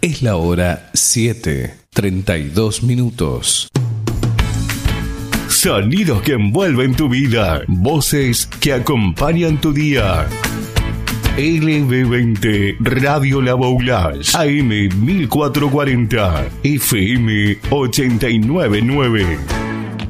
Es la hora 7:32. Sonidos que envuelven tu vida. Voces que acompañan tu día. LB20 Radio La Boulage, AM 1440, FM 899.